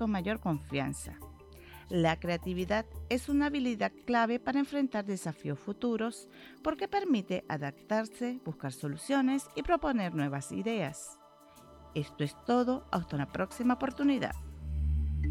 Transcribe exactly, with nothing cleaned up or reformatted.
con mayor confianza. La creatividad es una habilidad clave para enfrentar desafíos futuros porque permite adaptarse, buscar soluciones y proponer nuevas ideas. Esto es todo, hasta una próxima oportunidad.